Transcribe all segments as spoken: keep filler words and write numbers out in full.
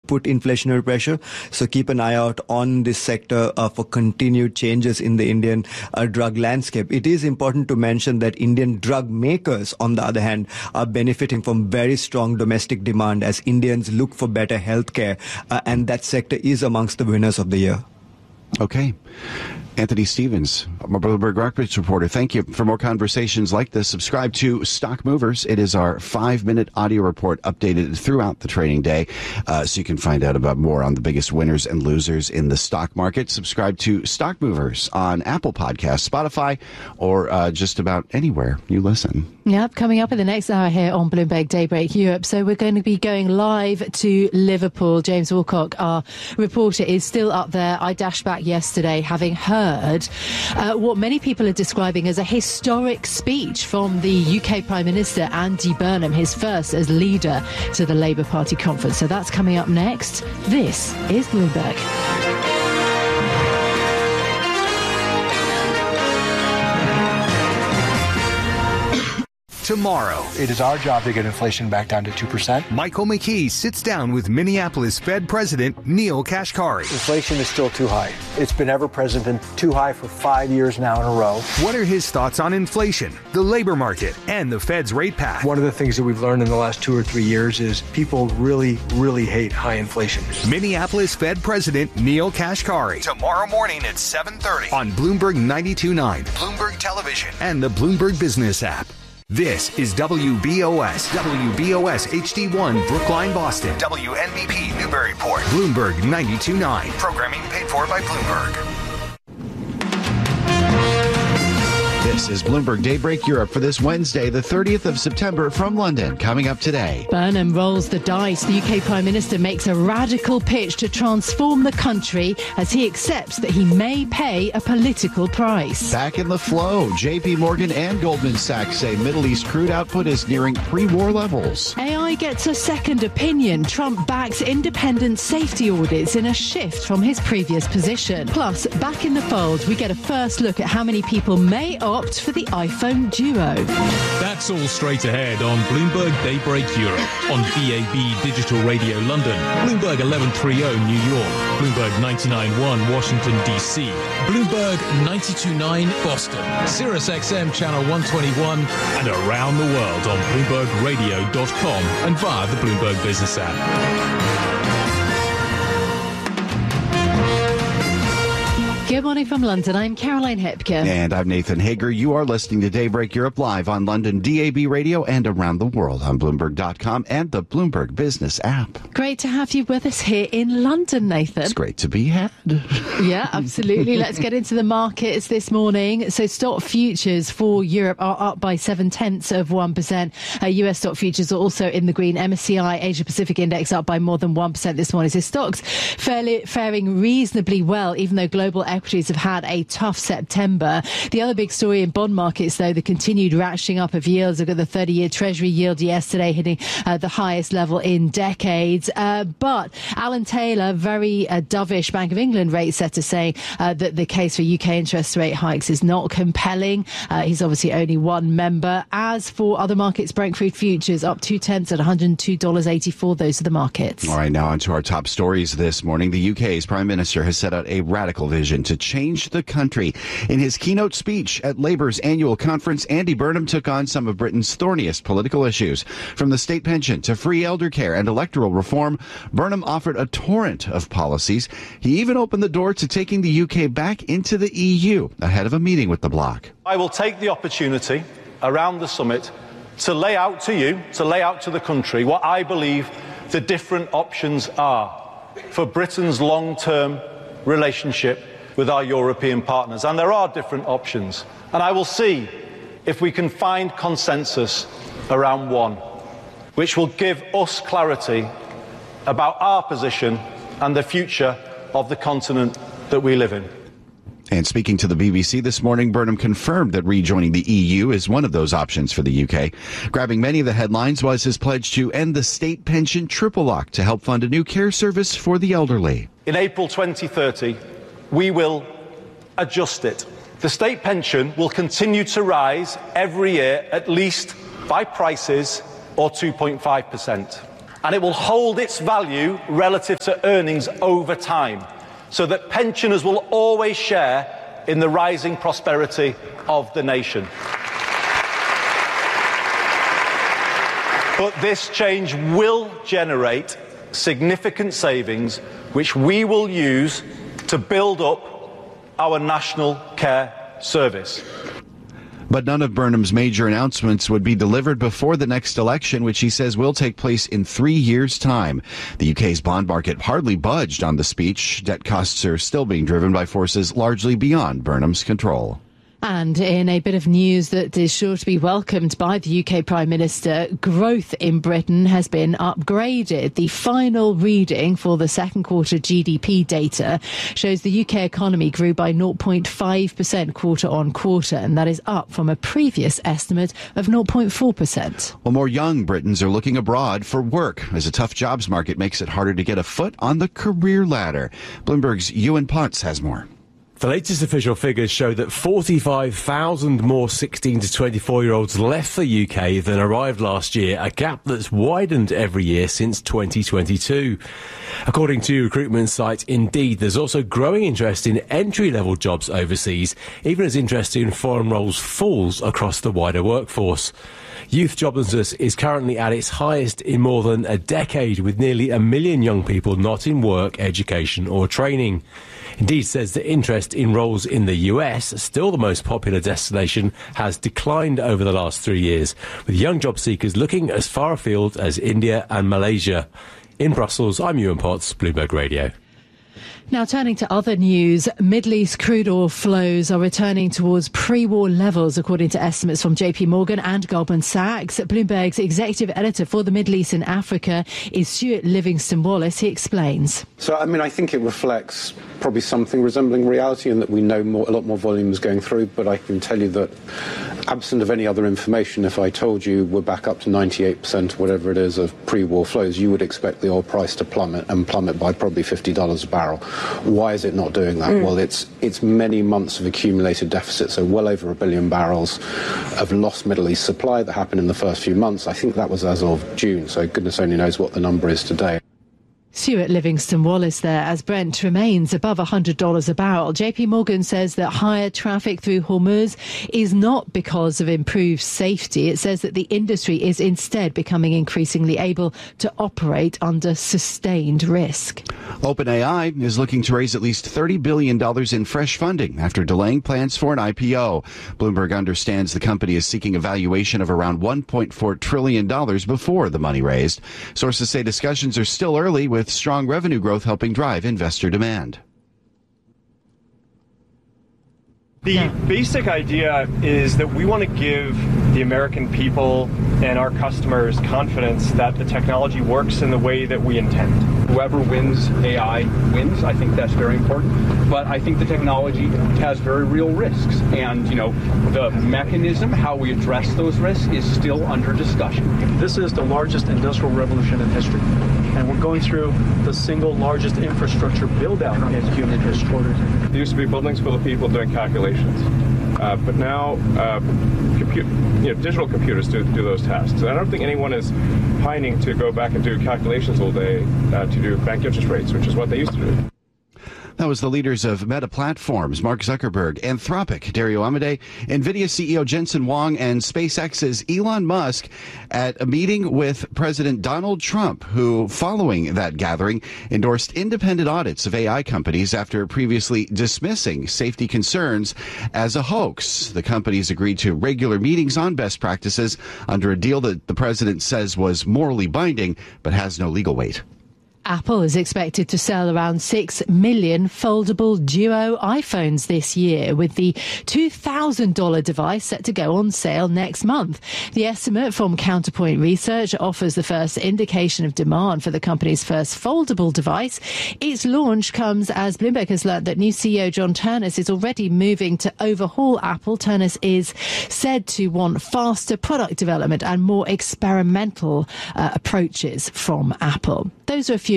put inflationary pressure. So keep an eye out on this sector uh, for continued changes in the Indian uh, drug landscape. It is important to mention that Indian drug makers, on the other hand, are benefiting from very strong domestic demand as Indians look for better healthcare, uh, and that sector is amongst the winners of the year. Okay. Anthony Stevens, Bloomberg Markets reporter. Thank you. For more conversations like this, subscribe to Stock Movers. It is our five-minute audio report updated throughout the trading day, uh, so you can find out about more on the biggest winners and losers in the stock market. Subscribe to Stock Movers on Apple Podcasts, Spotify, or uh, just about anywhere you listen. Yep, coming up in the next hour here on Bloomberg Daybreak Europe. So we're going to be going live to Liverpool. James Wilcock, our reporter, is still up there. I dashed back yesterday having heard uh, what many people are describing as a historic speech from the U K Prime Minister Andy Burnham, his first as leader to the Labour Party conference. So that's coming up next. This is Bloomberg. Tomorrow, it is our job to get inflation back down to two percent. Michael McKee sits down with Minneapolis Fed President Neel Kashkari. Inflation is still too high. It's been ever present and too high for five years now in a row. What are his thoughts on inflation, the labor market, and the Fed's rate path? One of the things that we've learned in the last two or three years is people really, really hate high inflation. Minneapolis Fed President Neel Kashkari. Tomorrow morning at seven thirty on Bloomberg ninety-two point nine, Bloomberg Television, and the Bloomberg Business app. This is W B O S, W B O S H D one, Brookline, Boston, W N B P, Newburyport, Bloomberg ninety-two point nine. Programming paid for by Bloomberg. This is Bloomberg Daybreak Europe for this Wednesday, the thirtieth of September, from London. Coming up today. Burnham rolls the dice. The U K Prime Minister makes a radical pitch to transform the country as he accepts that he may pay a political price. Back in the flow, J P Morgan and Goldman Sachs say Middle East crude output is nearing pre-war levels. A I gets a second opinion. Trump backs independent safety audits in a shift from his previous position. Plus, back in the fold, we get a first look at how many people may opt for the iPhone Duo. That's all straight ahead on Bloomberg Daybreak Europe, on B A B Digital Radio London, Bloomberg eleven thirty New York, Bloomberg ninety-nine point one Washington, D C, Bloomberg ninety-two point nine Boston, Sirius X M Channel one twenty-one, and around the world on Bloomberg Radio dot com and via the Bloomberg Business app. Good morning from London. I'm Caroline Hepker. And I'm Nathan Hager. You are listening to Daybreak Europe live on London D A B Radio and around the world on Bloomberg dot com and the Bloomberg Business app. Great to have you with us here in London, Nathan. It's great to be had. Yeah, absolutely. Let's get into the markets this morning. So stock futures for Europe are up by seven-tenths of one percent. Uh, U S stock futures are also in the green. M S C I Asia Pacific Index up by more than one percent this morning. So stocks fairly, faring reasonably well, even though global equities have had a tough September. The other big story in bond markets, though, the continued ratcheting up of yields. Look at the thirty-year Treasury yield yesterday hitting uh, the highest level in decades. Uh, but Alan Taylor, very uh, dovish Bank of England rate setter, saying uh, that the case for U K interest rate hikes is not compelling. Uh, he's obviously only one member. As for other markets, Brent crude futures up two-tenths at one hundred two dollars eighty-four. Those are the markets. All right, now on to our top stories this morning. The U K's Prime Minister has set out a radical vision to change the country. In his keynote speech at Labour's annual conference, Andy Burnham took on some of Britain's thorniest political issues. From the state pension to free elder care and electoral reform, Burnham offered a torrent of policies. He even opened the door to taking the U K back into the E U ahead of a meeting with the bloc. I will take the opportunity around the summit to lay out to you, to lay out to the country, what I believe the different options are for Britain's long-term relationship with our European partners. And there are different options. And I will see if we can find consensus around one, which will give us clarity about our position and the future of the continent that we live in. And speaking to the B B C this morning, Burnham confirmed that rejoining the E U is one of those options for the U K. Grabbing many of the headlines was his pledge to end the state pension triple lock to help fund a new care service for the elderly. In April twenty thirty, we will adjust it. The state pension will continue to rise every year, at least by prices or two point five percent. And it will hold its value relative to earnings over time, so that pensioners will always share in the rising prosperity of the nation. But this change will generate significant savings, which we will use to build up our national care service. But none of Burnham's major announcements would be delivered before the next election, which he says will take place in three years' time. The U K's bond market hardly budged on the speech. Debt costs are still being driven by forces largely beyond Burnham's control. And in a bit of news that is sure to be welcomed by the U K Prime Minister, growth in Britain has been upgraded. The final reading for the second quarter G D P data shows the U K economy grew by zero point five percent quarter on quarter, and that is up from a previous estimate of zero point four percent. Well, more young Britons are looking abroad for work as a tough jobs market makes it harder to get a foot on the career ladder. Bloomberg's Ewan Potts has more. The latest official figures show that forty-five thousand more sixteen to twenty-four-year-olds left the U K than arrived last year, a gap that's widened every year since twenty twenty-two. According to recruitment site Indeed, there's also growing interest in entry-level jobs overseas, even as interest in foreign roles falls across the wider workforce. Youth joblessness is currently at its highest in more than a decade, with nearly a million young people not in work, education or training. Indeed says that interest in roles in the U S, still the most popular destination, has declined over the last three years, with young job seekers looking as far afield as India and Malaysia. In Brussels, I'm Ewan Potts, Bloomberg Radio. Now turning to other news, Middle East crude oil flows are returning towards pre-war levels, according to estimates from J P Morgan and Goldman Sachs. Bloomberg's executive editor for the Middle East and Africa is Stuart Livingston-Wallace. He explains. So, I mean, I think it reflects probably something resembling reality in that we know more, a lot more volume is going through, but I can tell you that absent of any other information, if I told you we're back up to ninety-eight percent, whatever it is, of pre-war flows, you would expect the oil price to plummet and plummet by probably fifty dollars a barrel. Why is it not doing that? Mm. Well, it's it's many months of accumulated deficit, so well over a billion barrels of lost Middle East supply that happened in the first few months. I think that was as of June, so goodness only knows what the number is today. Stuart Livingston-Wallace there, as Brent remains above one hundred dollars a barrel. J P Morgan says that higher traffic through Hormuz is not because of improved safety. It says that the industry is instead becoming increasingly able to operate under sustained risk. OpenAI is looking to raise at least thirty billion dollars in fresh funding after delaying plans for an I P O. Bloomberg understands the company is seeking a valuation of around one point four trillion dollars before the money raised. Sources say discussions are still early, with strong revenue growth helping drive investor demand. The basic idea is that we want to give the American people and our customers confidence that the technology works in the way that we intend. Whoever wins A I wins. I think that's very important. But I think the technology has very real risks. And, you know, the mechanism, how we address those risks, is still under discussion. This is the largest industrial revolution in history. And we're going through the single largest infrastructure build-out in human history. There used to be buildings full of people doing calculations. Uh, but now, uh, compute, you know, digital computers do, do those tasks. And I don't think anyone is pining to go back and do calculations all day uh, to do bank interest rates, which is what they used to do. That was the leaders of Meta Platforms, Mark Zuckerberg, Anthropic, Dario Amodei, NVIDIA C E O Jensen Huang, and SpaceX's Elon Musk at a meeting with President Donald Trump, who, following that gathering, endorsed independent audits of A I companies after previously dismissing safety concerns as a hoax. The companies agreed to regular meetings on best practices under a deal that the president says was morally binding but has no legal weight. Apple is expected to sell around six million foldable Duo iPhones this year, with the two thousand dollars device set to go on sale next month. The estimate from Counterpoint Research offers the first indication of demand for the company's first foldable device. Its launch comes as Bloomberg has learned that new C E O John Ternus is already moving to overhaul Apple. Ternus is said to want faster product development and more experimental uh, approaches from Apple. Those are a few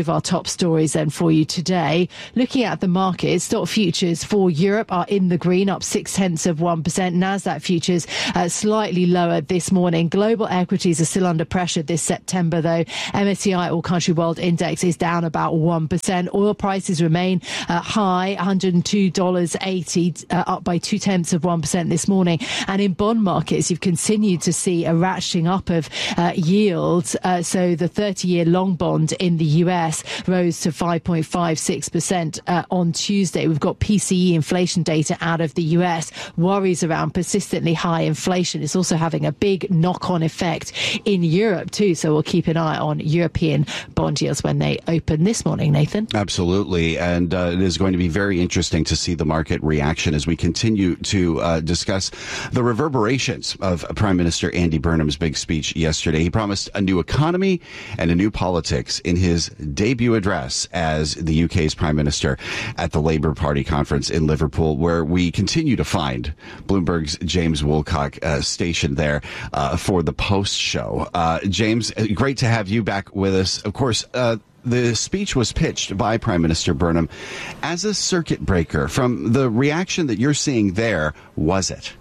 of our top stories then for you today. Looking at the markets, stock futures for Europe are in the green, up six tenths of one percent. Nasdaq futures uh, slightly lower this morning. Global equities are still under pressure this September, though. M S C I All Country World Index is down about one percent. Oil prices remain uh, high, one hundred two dollars eighty, uh, up by two tenths of one percent this morning. And in bond markets, you've continued to see a ratcheting up of uh, yields. Uh, so the thirty-year long bond in the U S rose to five point five six percent uh, on Tuesday. We've got P C E inflation data out of the U S. Worries around persistently high inflation. It's also having a big knock-on effect in Europe too. So we'll keep an eye on European bond yields when they open this morning, Nathan. Absolutely. And uh, it is going to be very interesting to see the market reaction as we continue to uh, discuss the reverberations of Prime Minister Andy Burnham's big speech yesterday. He promised a new economy and a new politics in his debut address as the U K's Prime Minister at the Labour Party conference in Liverpool, where we continue to find Bloomberg's James Woolcock uh, stationed there uh, for the post show. Uh, James, great to have you back with us. Of course, uh, the speech was pitched by Prime Minister Burnham as a circuit breaker. From the reaction that you're seeing there, was it?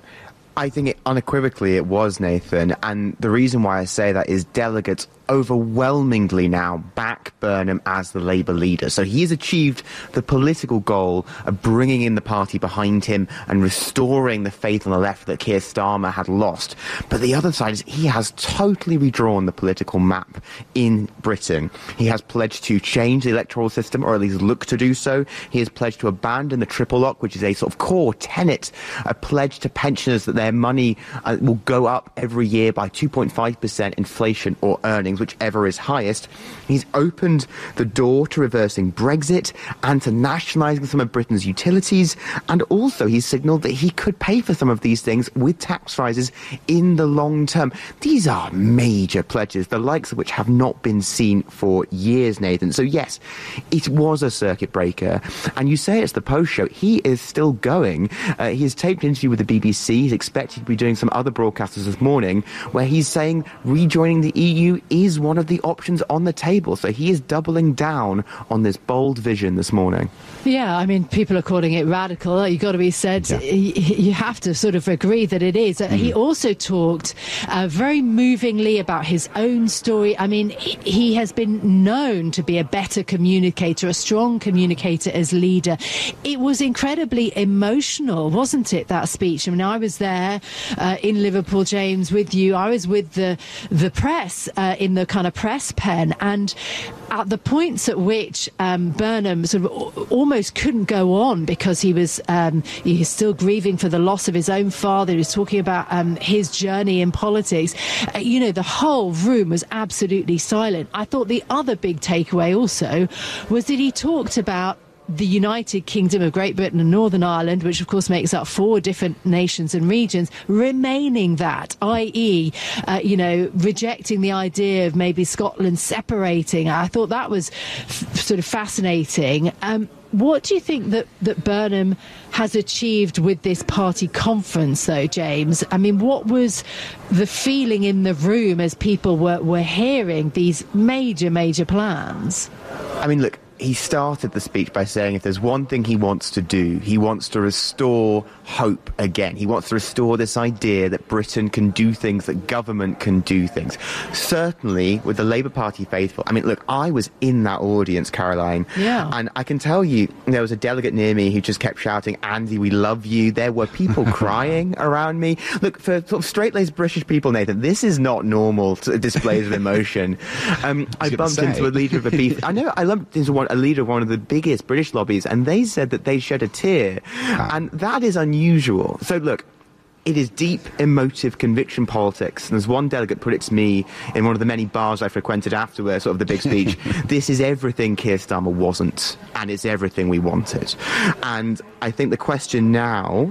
I think it, unequivocally it was, Nathan, and the reason why I say that is delegates overwhelmingly now back Burnham as the Labour leader. So he has achieved the political goal of bringing in the party behind him and restoring the faith on the left that Keir Starmer had lost. But the other side is he has totally redrawn the political map in Britain. He has pledged to change the electoral system, or at least look to do so. He has pledged to abandon the triple lock, which is a sort of core tenet, a pledge to pensioners that their money uh, will go up every year by two point five percent inflation or earnings, whichever is highest. He's opened the door to reversing Brexit and to nationalising some of Britain's utilities, and also he's signalled that he could pay for some of these things with tax rises in the long term. These are major pledges, the likes of which have not been seen for years, Nathan. So yes, it was a circuit breaker, and you say it's the post show. He is still going. Uh, he has taped an interview with the B B C. He's expected to be doing some other broadcasters this morning where he's saying rejoining the E U is one of the options on the table. So he is doubling down on this bold vision this morning. Yeah, I mean, people are calling it radical. You've got to be said, yeah. You have to sort of agree that it is. Mm. He also talked uh, very movingly about his own story. I mean, he has been known to be a better communicator, a strong communicator as leader. It was incredibly emotional, wasn't it, that speech? I mean, I was there uh, in Liverpool, James, with you. I was with the, the press uh, in the kind of press pen, and at the points at which um, Burnham sort of almost couldn't go on because he was um, he's still grieving for the loss of his own father. He was talking about um, his journey in politics. Uh, you know, the whole room was absolutely silent. I thought the other big takeaway also was that he talked about the United Kingdom of Great Britain and Northern Ireland, which of course makes up four different nations and regions, remaining that, that is, uh, you know, rejecting the idea of maybe Scotland separating. I thought that was f- sort of fascinating. Um, what do you think that, that Burnham has achieved with this party conference, though, James? I mean, what was the feeling in the room as people were, were hearing these major, major plans? I mean, look, he started the speech by saying if there's one thing he wants to do, he wants to restore hope again. He wants to restore this idea that Britain can do things, that government can do things. Certainly, with the Labour Party faithful, I mean, look, I was in that audience, Caroline, yeah. and I can tell you, there was a delegate near me who just kept shouting, Andy, we love you. There were people crying around me. Look, for sort of straight-laced British people, Nathan, this is not normal displays of emotion. Um, I, I bumped say. into a leader of a beef. I know, I lumped into one a leader of one of the biggest British lobbies, and they said that they shed a tear, ah. and that is unusual. So look, it is deep, emotive conviction politics. And as one delegate put it to me in one of the many bars I frequented after sort of the big speech, this is everything Keir Starmer wasn't, and it's everything we wanted. And I think the question now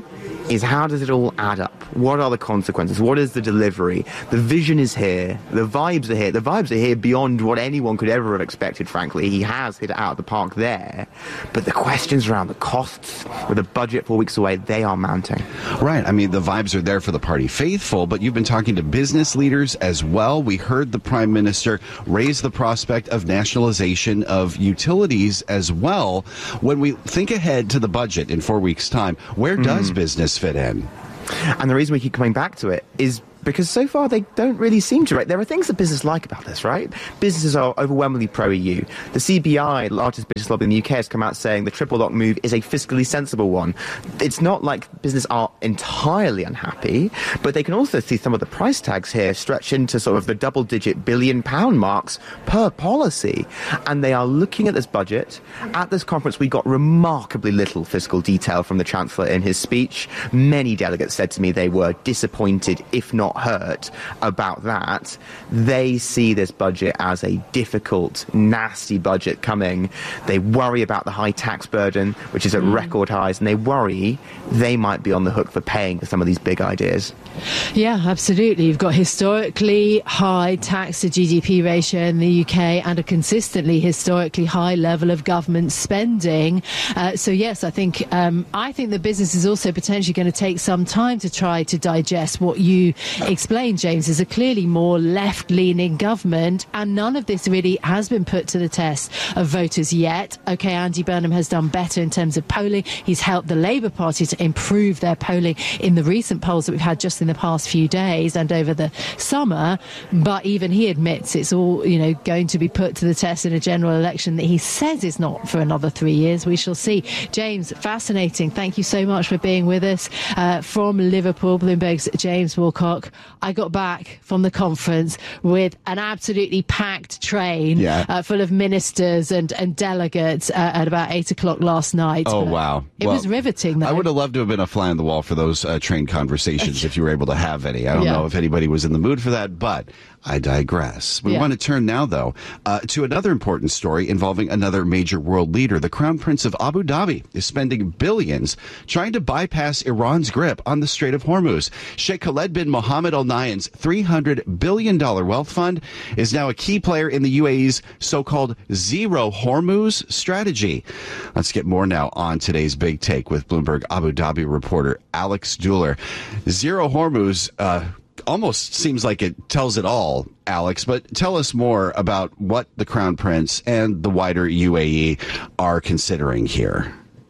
is how does it all add up? What are the consequences? What is the delivery? The vision is here. The vibes are here. The vibes are here beyond what anyone could ever have expected, frankly. He has hit it out of the park there. But the questions around the costs, with the budget four weeks away, they are mounting. Right. I mean, the vibes are there for the party faithful, but you've been talking to business leaders as well. We heard the Prime Minister raise the prospect of nationalization of utilities as well. When we think ahead to the budget in four weeks' time, where does mm. business fit in? And the reason we keep coming back to it is because so far they don't really seem to, right? There are things that business like about this, right? Businesses are overwhelmingly pro-E U. The C B I, the largest business lobby in the U K, has come out saying the triple lock move is a fiscally sensible one. It's not like business are entirely unhappy, but they can also see some of the price tags here stretch into sort of the double-digit billion pound marks per policy. And they are looking at this budget. At this conference, we got remarkably little fiscal detail from the Chancellor in his speech. Many delegates said to me they were disappointed, if not hurt, about that. They see this budget as a difficult, nasty budget coming. They worry about the high tax burden, which is at mm. record highs, and they worry they might be on the hook for paying for some of these big ideas. Yeah, absolutely. You've got historically high tax to G D P ratio in the U K and a consistently historically high level of government spending. Uh, so yes, I think um, I think the business is also potentially going to take some time to try to digest what you explained, James, is a clearly more left-leaning government, and none of this really has been put to the test of voters yet. OK, Andy Burnham has done better in terms of polling. He's helped the Labour Party to improve their polling in the recent polls that we've had just in the past few days and over the summer, but even he admits it's all, you know, going to be put to the test in a general election that he says is not for another three years. We shall see. James, fascinating. Thank you so much for being with us uh, from Liverpool, Bloomberg's James Woolcock. I got back from the conference with an absolutely packed train yeah. uh, full of ministers and, and delegates uh, at about eight o'clock last night. Oh, wow. It well, was riveting, though. I would have loved to have been a fly on the wall for those uh, train conversations if you were able to have any. I don't yeah. know if anybody was in the mood for that, but I digress. We yeah. want to turn now, though, uh, to another important story involving another major world leader. The Crown Prince of Abu Dhabi is spending billions trying to bypass Iran's grip on the Strait of Hormuz. Sheikh Khaled bin Mohammed Al Nahyan's three hundred billion dollars wealth fund is now a key player in the U A E's so-called Zero Hormuz strategy. Let's get more now on today's Big Take with Bloomberg Abu Dhabi reporter Alex Dueller. Zero Hormuz, uh, almost seems like it tells it all, Alex, but tell us more about what the Crown Prince and the wider U A E are considering here.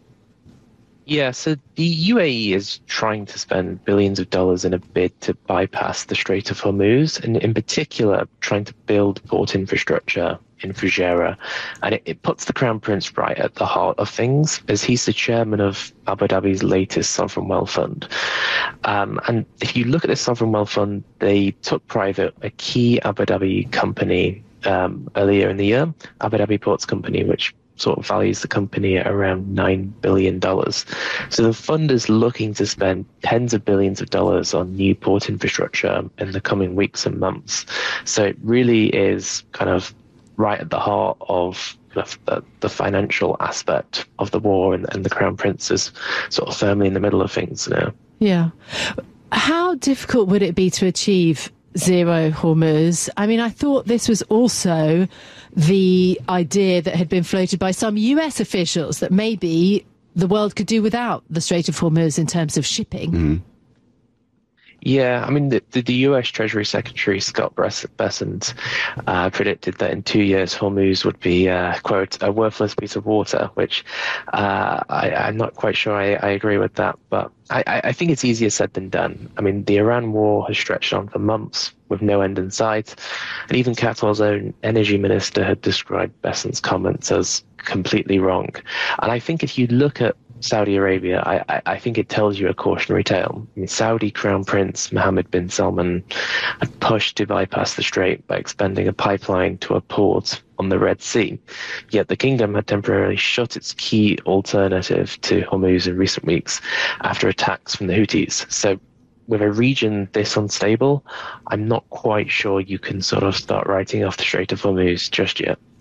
Yeah, so the U A E is trying to spend billions of dollars in a bid to bypass the Strait of Hormuz, and in particular, trying to build port infrastructure in Fujairah. And it, it puts the Crown Prince right at the heart of things, as he's the chairman of Abu Dhabi's latest sovereign wealth fund. Um, and if you look at this sovereign wealth fund, they took private a key Abu Dhabi company um, earlier in the year, Abu Dhabi Ports Company, which sort of values the company at around nine billion dollars. So the fund is looking to spend tens of billions of dollars on new port infrastructure in the coming weeks and months. So it really is kind of right at the heart of the, the financial aspect of the war, and, and the Crown Prince is sort of firmly in the middle of things now. Yeah. How difficult would it be to achieve Zero Hormuz? I mean, I thought this was also the idea that had been floated by some U S officials, that maybe the world could do without the Strait of Hormuz in terms of shipping. Mm-hmm. Yeah, I mean, the, the, the U S Treasury Secretary, Scott Bessent, uh, predicted that in two years Hormuz would be, uh, quote, a worthless piece of water, which uh, I, I'm not quite sure I, I agree with that. But I, I think it's easier said than done. I mean, the Iran war has stretched on for months with no end in sight. And even Qatar's own energy minister had described Bessent's comments as completely wrong. And I think if you look at Saudi Arabia, I, I think it tells you a cautionary tale. I mean, Saudi Crown Prince Mohammed bin Salman had pushed to bypass the strait by expanding a pipeline to a port on the Red Sea. Yet the kingdom had temporarily shut its key alternative to Hormuz in recent weeks after attacks from the Houthis. So with a region this unstable, I'm not quite sure you can sort of start writing off the Strait of Hormuz just yet.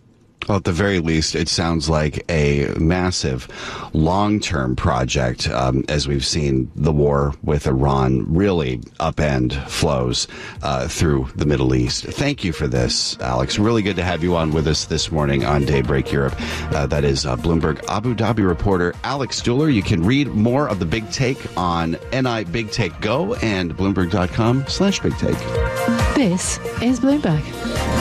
Well, at the very least, it sounds like a massive long-term project, um, as we've seen the war with Iran really upend flows uh, through the Middle East. Thank you for this, Alex. Really good to have you on with us this morning on Daybreak Europe. Uh, that is uh, Bloomberg Abu Dhabi reporter Alex Dueller. You can read more of the Big Take on N I Big Take Go and Bloomberg dot com slash Big Take. This is Bloomberg.